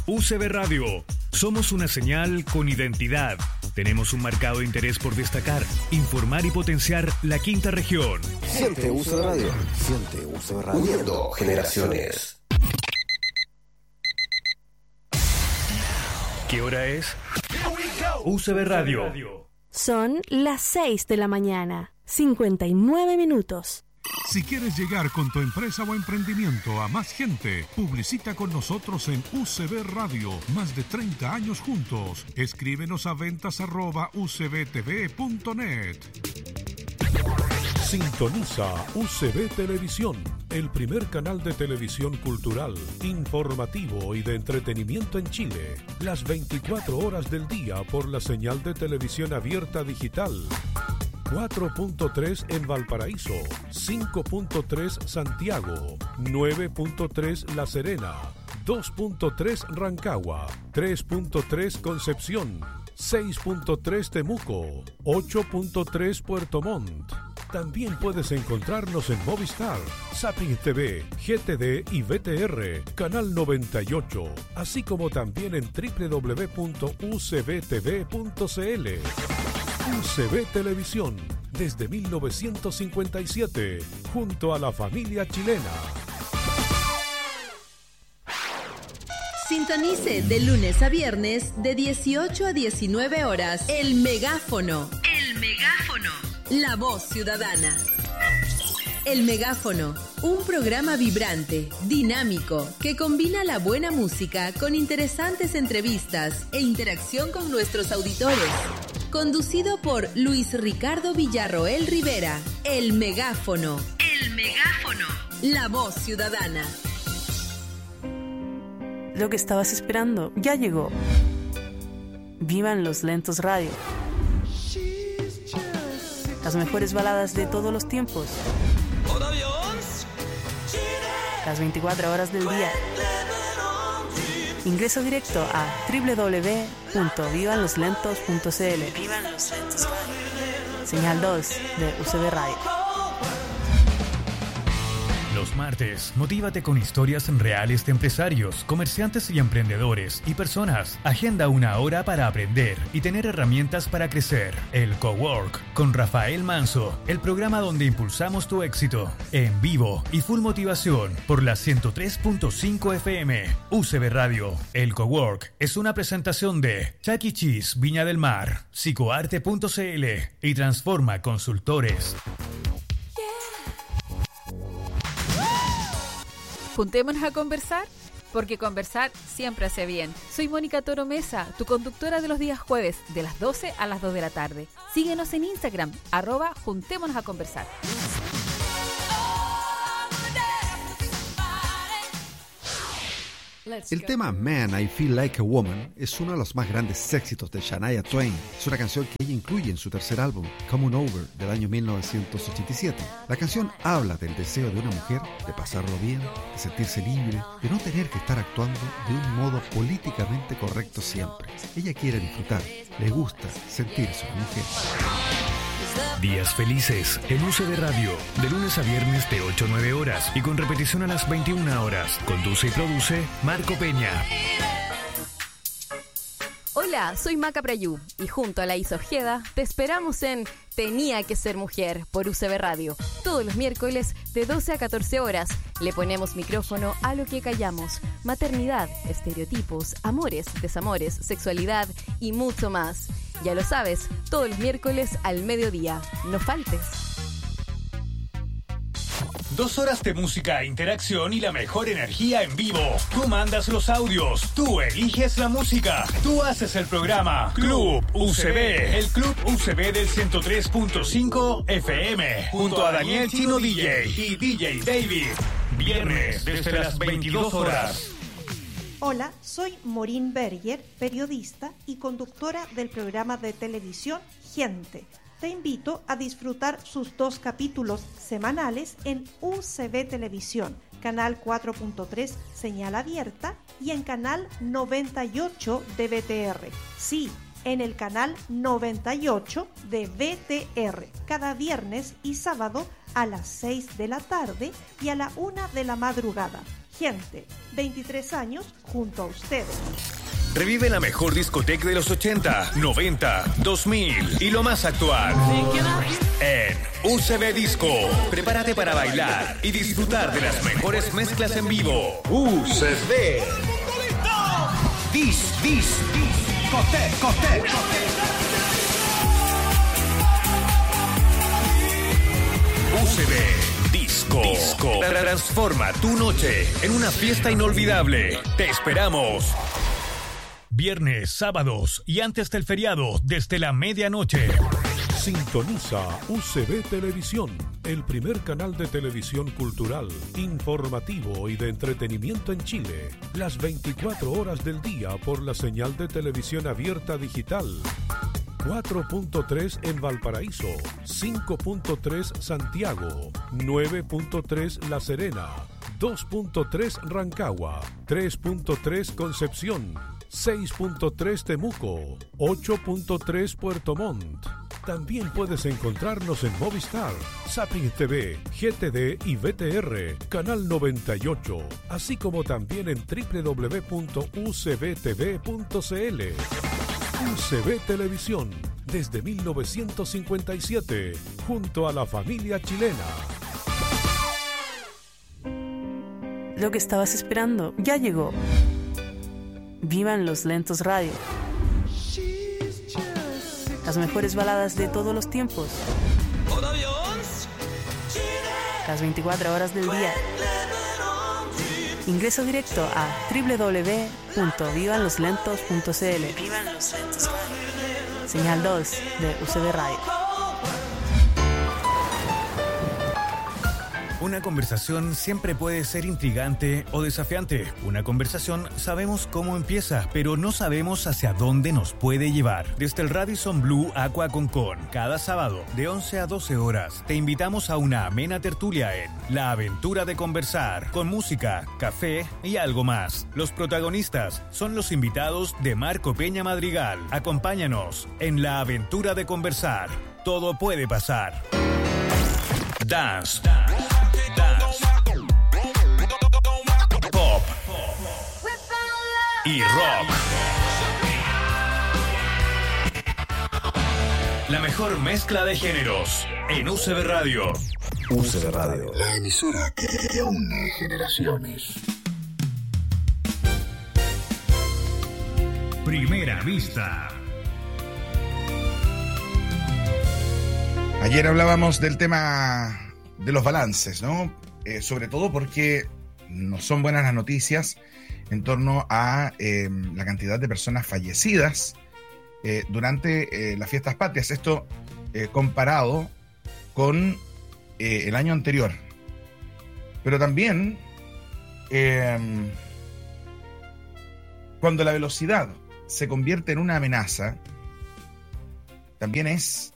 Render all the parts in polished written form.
UCB Radio. Somos una señal con identidad. Tenemos un marcado interés por destacar, informar y potenciar la quinta región. Siente UCB Radio. Siente UCB Radio. Uniendo generaciones. ¿Qué hora es? UCB Radio. Son las 6 de la mañana, 59 minutos. Si quieres llegar con tu empresa o emprendimiento a más gente, publicita con nosotros en UCB Radio. Más de 30 años juntos. Escríbenos a ventas@ucbtv.net. Sintoniza UCB Televisión, el primer canal de televisión cultural, informativo y de entretenimiento en Chile. Las 24 horas del día por la señal de televisión abierta digital. 4.3 en Valparaíso, 5.3 Santiago, 9.3 La Serena, 2.3 Rancagua, 3.3 Concepción, 6.3 Temuco, 8.3 Puerto Montt. También puedes encontrarnos en Movistar, Zapping TV, GTD y VTR, Canal 98, así como también en www.ucbtv.cl. UCB Televisión, desde 1957, junto a la familia chilena. Sintonice de lunes a viernes de 18 a 19 horas. El Megáfono. El Megáfono. La voz ciudadana. El Megáfono, un programa vibrante, dinámico, que combina la buena música con interesantes entrevistas e interacción con nuestros auditores. Conducido por Luis Ricardo Villarroel Rivera. El Megáfono. El Megáfono. La voz ciudadana. Lo que estabas esperando ya llegó. Vivan los Lentos Radio. Las mejores baladas de todos los tiempos. Las 24 horas del día. Ingreso directo a www.vivanloslentos.cl. Vivan los Lentos Radio. Señal 2 de UCB Radio. Los martes, motívate con historias reales de empresarios, comerciantes y emprendedores y personas. Agenda una hora para aprender y tener herramientas para crecer. El Cowork con Rafael Manso, el programa donde impulsamos tu éxito. En vivo y full motivación por la 103.5 FM. UCB Radio. El Cowork es una presentación de Chuck E. Cheese Viña del Mar, psicoarte.cl y Transforma Consultores. Juntémonos a conversar, porque conversar siempre hace bien. Soy Mónica Toro Mesa, tu conductora de los días jueves, de las 12 a las 2 de la tarde. Síguenos en Instagram, @Juntémonos a conversar. El tema Man, I Feel Like a Woman es uno de los más grandes éxitos de Shania Twain. Es una canción que ella incluye en su tercer álbum, Come On Over, del año 1987. La canción habla del deseo de una mujer de pasarlo bien, de sentirse libre, de no tener que estar actuando de un modo políticamente correcto siempre. Ella quiere disfrutar, le gusta sentirse una mujer. Días felices en UCB Radio, de lunes a viernes de 8 a 9 horas y con repetición a las 21 horas. Conduce y produce Marco Peña. Hola, soy Maca Prayú y junto a la Isa Ojeda te esperamos en Tenía que ser mujer por UCB Radio. Todos los miércoles de 12 a 14 horas le ponemos micrófono a lo que callamos. Maternidad, estereotipos, amores, desamores, sexualidad y mucho más. Ya lo sabes, todos los miércoles al mediodía. No faltes. 2 horas de música, interacción y la mejor energía en vivo. Tú mandas los audios, tú eliges la música, tú haces el programa. Club UCB, el Club UCB del 103.5 FM, junto a Daniel Chino DJ y DJ David. Viernes desde las 22 horas. Hola, soy Maureen Berger, periodista y conductora del programa de televisión Gente. Te invito a disfrutar sus 2 capítulos semanales en UCB Televisión, canal 4.3 señal abierta y en canal 98 de VTR. Sí, en el canal 98 de VTR, cada viernes y sábado a las 6 de la tarde y a la 1 de la madrugada. Gente, 23 años junto a ustedes. Revive la mejor discoteca de los 80, 90, 2000 y lo más actual. En UCB Disco, prepárate para bailar y disfrutar de las mejores mezclas en vivo. UCB. Discote. UCB Disco. Transforma tu noche en una fiesta inolvidable. Te esperamos. Viernes, sábados y antes del feriado desde la medianoche. Sintoniza UCB Televisión, el primer canal de televisión cultural, informativo y de entretenimiento en Chile. Las 24 horas del día por la señal de televisión abierta digital. 4.3 en Valparaíso, 5.3 Santiago, 9.3 La Serena, 2.3 Rancagua, 3.3 Concepción, 6.3 Temuco, 8.3 Puerto Montt. También puedes encontrarnos en Movistar, Zapping TV, GTD y VTR, Canal 98, así como también en www.ucbtv.cl. UCB Televisión, desde 1957, junto a la familia chilena. Lo que estabas esperando ya llegó. Vivan los lentos radio. Las mejores baladas de todos los tiempos. Las 24 horas del día. Ingresa directo a www.vivanloslentos.cl. Vivan los lentos radio. Señal 2 de UCB Radio. Una conversación siempre puede ser intrigante o desafiante. Una conversación sabemos cómo empieza, pero no sabemos hacia dónde nos puede llevar. Desde el Radisson Blu Aqua Concon, cada sábado de 11 a 12 horas, te invitamos a una amena tertulia en La Aventura de Conversar, con música, café y algo más. Los protagonistas son los invitados de Marco Peña Madrigal. Acompáñanos en La Aventura de Conversar. Todo puede pasar. Dance. Pop y rock. La mejor mezcla de géneros en UCB Radio. UCB Radio, la emisora que une generaciones. Primera vista. Ayer hablábamos del tema de los balances, ¿no? Sobre todo porque no son buenas las noticias en torno a la cantidad de personas fallecidas durante las fiestas patrias. Esto comparado con el año anterior. Pero también cuando la velocidad se convierte en una amenaza, también es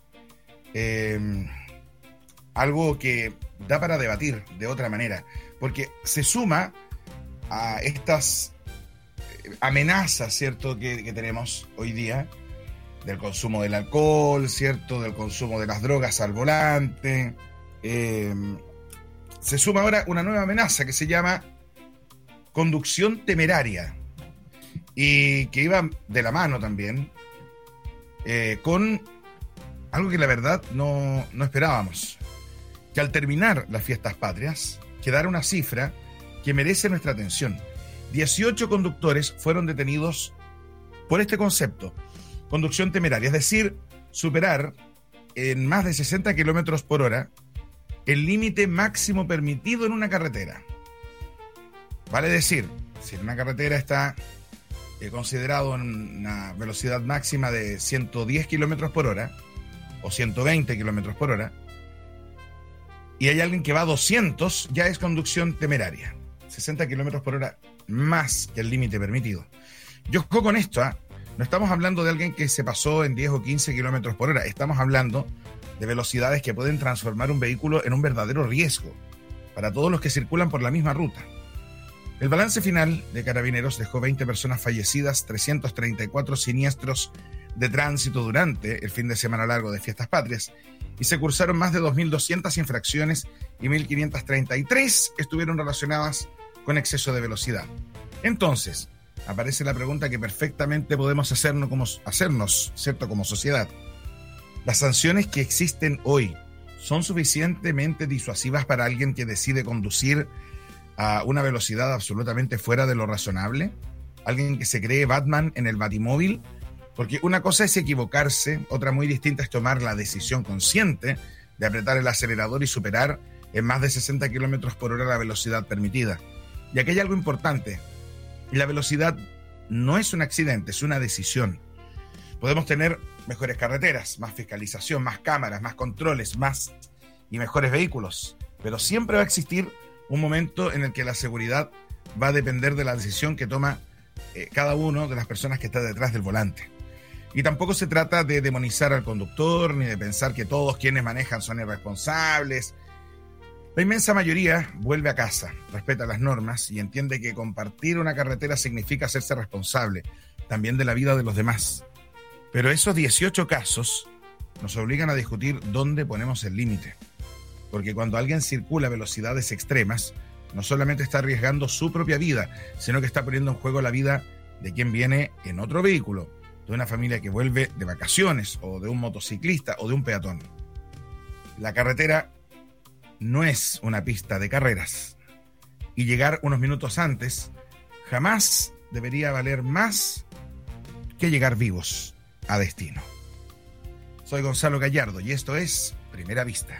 algo que da para debatir de otra manera, porque se suma a estas amenazas, ¿cierto?, que tenemos hoy día, del consumo del alcohol, ¿cierto?, del consumo de las drogas al volante. Se suma ahora una nueva amenaza que se llama conducción temeraria, y que iba de la mano también con algo que la verdad no esperábamos, que al terminar las fiestas patrias quedara una cifra que merece nuestra atención. 18 conductores fueron detenidos por este concepto, conducción temeraria, es decir, superar en más de 60 kilómetros por hora el límite máximo permitido en una carretera. Vale decir, si en una carretera está considerado en una velocidad máxima de 110 kilómetros por hora o 120 kilómetros por hora, y hay alguien que va a 200, ya es conducción temeraria. 60 kilómetros por hora más que el límite permitido. Yo ojo con esto, no estamos hablando de alguien que se pasó en 10 o 15 kilómetros por hora, estamos hablando de velocidades que pueden transformar un vehículo en un verdadero riesgo para todos los que circulan por la misma ruta. El balance final de Carabineros dejó 20 personas fallecidas, 334 siniestros de tránsito durante el fin de semana largo de Fiestas Patrias, y se cursaron más de 2.200 infracciones y 1.533 estuvieron relacionadas con exceso de velocidad. Entonces, aparece la pregunta que perfectamente podemos hacernos, ¿cierto?, como sociedad. ¿Las sanciones que existen hoy son suficientemente disuasivas para alguien que decide conducir a una velocidad absolutamente fuera de lo razonable? ¿Alguien que se cree Batman en el Batimóvil? Porque una cosa es equivocarse, otra muy distinta es tomar la decisión consciente de apretar el acelerador y superar en más de 60 kilómetros por hora la velocidad permitida. Y aquí hay algo importante. La velocidad no es un accidente, es una decisión. Podemos tener mejores carreteras, más fiscalización, más cámaras, más controles, más y mejores vehículos. Pero siempre va a existir un momento en el que la seguridad va a depender de la decisión que toma cada uno de las personas que está detrás del volante. Y tampoco se trata de demonizar al conductor, ni de pensar que todos quienes manejan son irresponsables. La inmensa mayoría vuelve a casa, respeta las normas y entiende que compartir una carretera significa hacerse responsable también de la vida de los demás. Pero esos 18 casos nos obligan a discutir dónde ponemos el límite. Porque cuando alguien circula a velocidades extremas, no solamente está arriesgando su propia vida, sino que está poniendo en juego la vida de quien viene en otro vehículo, de una familia que vuelve de vacaciones, o de un motociclista, o de un peatón. La carretera no es una pista de carreras, y llegar unos minutos antes jamás debería valer más que llegar vivos a destino. Soy Gonzalo Gallardo y esto es Primera Vista.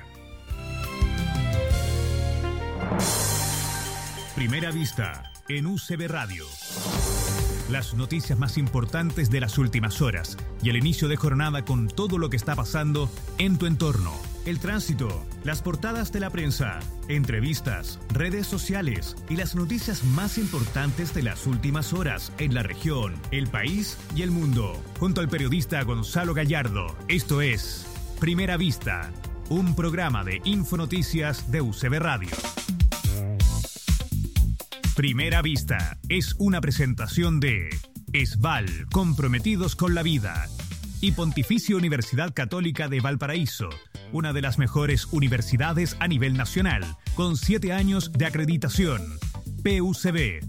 Primera Vista en UCB Radio. Las noticias más importantes de las últimas horas y el inicio de jornada con todo lo que está pasando en tu entorno. El tránsito, las portadas de la prensa, entrevistas, redes sociales y las noticias más importantes de las últimas horas en la región, el país y el mundo. Junto al periodista Gonzalo Gallardo, esto es Primera Vista, un programa de Infonoticias de UCB Radio. Primera Vista es una presentación de ESVAL, comprometidos con la vida, y Pontificia Universidad Católica de Valparaíso, una de las mejores universidades a nivel nacional, con 7 años de acreditación. pucb.cl.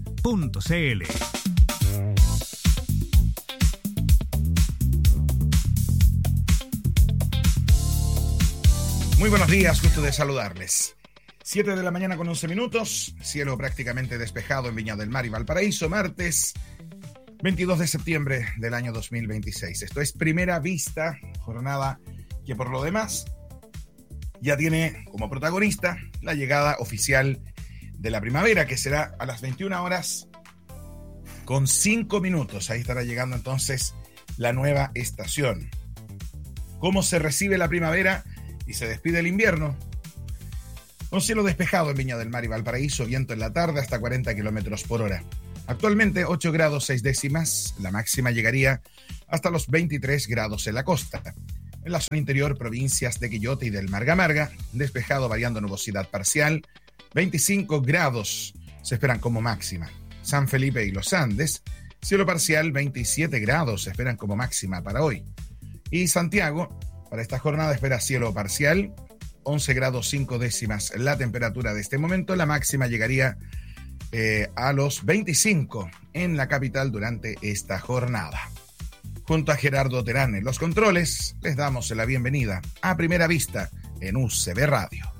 Muy buenos días, gusto de saludarles. 7 de la mañana con 11 minutos, cielo prácticamente despejado en Viña del Mar y Valparaíso, martes 22 de septiembre del año 2026. Esto es Primera Vista, jornada que por lo demás ya tiene como protagonista la llegada oficial de la primavera, que será a las 21 horas con 5 minutos. Ahí estará llegando entonces la nueva estación. ¿Cómo se recibe la primavera y se despide el invierno? Con cielo despejado en Viña del Mar y Valparaíso, viento en la tarde hasta 40 kilómetros por hora. Actualmente 8 grados 6 décimas, la máxima llegaría hasta los 23 grados en la costa. En la zona interior, provincias de Quillota y del Marga, despejado variando nubosidad parcial, 25 grados se esperan como máxima. San Felipe y los Andes, cielo parcial, 27 grados se esperan como máxima para hoy. Y Santiago, para esta jornada espera cielo parcial, 11 grados 5 décimas la temperatura de este momento. La máxima llegaría a los 25 en la capital durante esta jornada. Junto a Gerardo Terán en los controles, les damos la bienvenida a Primera Vista en UCB Radio.